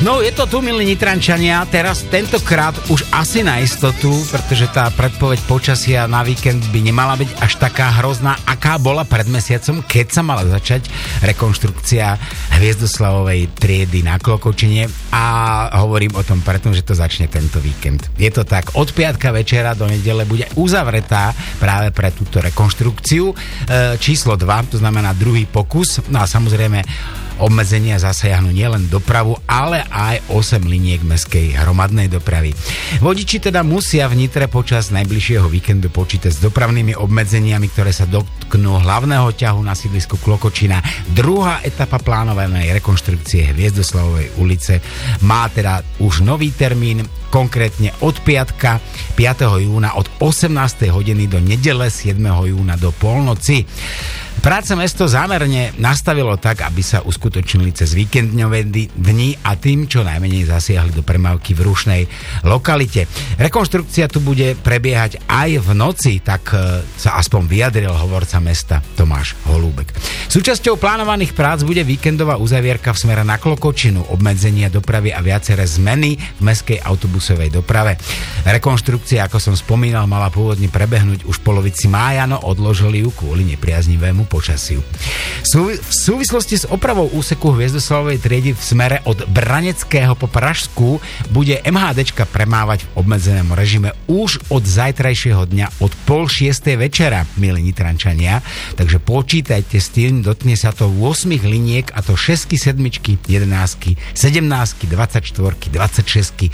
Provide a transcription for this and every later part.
No je to tu, milí Nitrančania, teraz tentokrát už asi na istotu, pretože tá predpoveď počasia na víkend by nemala byť až taká hrozná, aká bola pred mesiacom, keď sa mala začať rekonštrukcia hviezdoslavovej triedy na Klokočine, a hovorím o tom preto, že to začne tento víkend. Je to tak, od piatka večera do nedele bude uzavretá práve pre túto rekonštrukciu číslo 2, to znamená druhý pokus, no a samozrejme obmedzenia zasiahnu nielen dopravu, ale aj 8 liniek mestskej hromadnej dopravy. Vodiči teda musia v Nitre počas najbližšieho víkendu počítať s dopravnými obmedzeniami, ktoré sa dotknú hlavného ťahu na sídlisku Klokočina. Druhá etapa plánovanej rekonštrukcie Hviezdoslavovej ulice má teda už nový termín, konkrétne od piatka 5. júna od 18. hodiny do nedele 7. júna do polnoci. Práce mesto zámerne nastavilo tak, aby sa uskutočnili cez víkendňové dni a tým čo najmenej zasiahli do premávky v rušnej lokalite. Rekonštrukcia tu bude prebiehať aj v noci, tak sa aspoň vyjadril hovorca mesta Tomáš Holúbek. Súčasťou plánovaných prác bude víkendová uzavierka v smere na Klokočinu, obmedzenia dopravy a viaceré zmeny v mestskej autobusovej doprave. Rekonštrukcia, ako som spomínal, mala pôvodne prebehnúť už v polovici mája, no odložili ju kvôli nepriaznivému počasiu. V súvislosti s opravou úseku Hviezdoslavovej triedy v smere od Braneckého po Pražskú bude MHDčka premávať v obmedzenom režime už od zajtrajšieho dňa od 5:30 večera, milí Nitrančania. Takže počítajte s tým, dotkne sa to 8 liniek, a to 6, 7, 11, 17, 24, 26,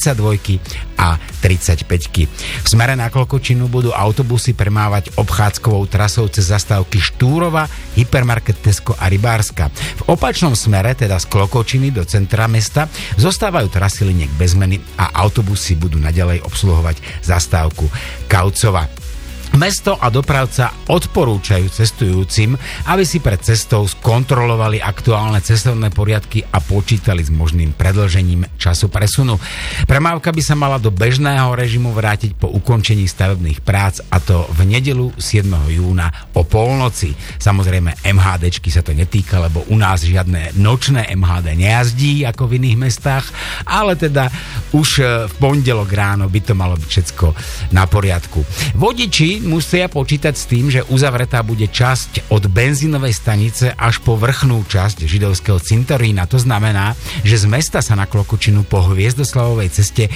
32 a 35. V smere na Klokočinu budú autobusy premávať obchádzkovou trasou cez zastávky Štúrova, hypermarket Tesco a Rybárska. V opačnom smere, teda z Klokočiny do centra mesta, zostávajú trasy liniek bez zmeny a autobusy budú naďalej obsluhovať zastávku Kaucova. Mesto a dopravca odporúčajú cestujúcim, aby si pred cestou skontrolovali aktuálne cestovné poriadky a počítali s možným predĺžením času presunu. Premávka by sa mala do bežného režimu vrátiť po ukončení stavebných prác, a to v nedeľu 7. júna o polnoci. Samozrejme MHDčky sa to netýka, lebo u nás žiadne nočné MHD nejazdí ako v iných mestách, ale teda už v pondelok ráno by to malo byť všetko na poriadku. Vodiči musia počítať s tým, že uzavretá bude časť od benzínovej stanice až po vrchnú časť židovského cintorína. To znamená, že z mesta sa na Klokočinu po Hviezdoslavovej ceste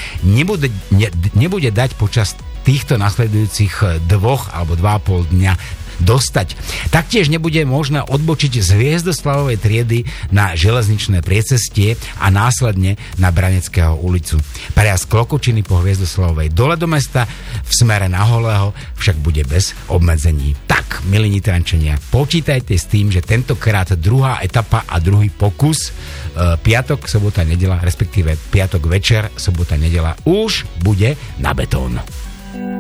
nebude dať počas týchto nasledujúcich 2 alebo 2,5 dňa dostať. Taktiež nebude možné odbočiť z Hviezdoslavovej triedy na železničné priecestie a následne na Braneckého ulicu. Prejazd Klokočiny po Hviezdoslavovej dole do mesta v smere na Holého však bude bez obmedzení. Tak, milí Nitrančania, počítajte s tým, že tentokrát druhá etapa a druhý pokus piatok, sobota, nedeľa, respektíve piatok večer, sobota, nedeľa už bude na betón.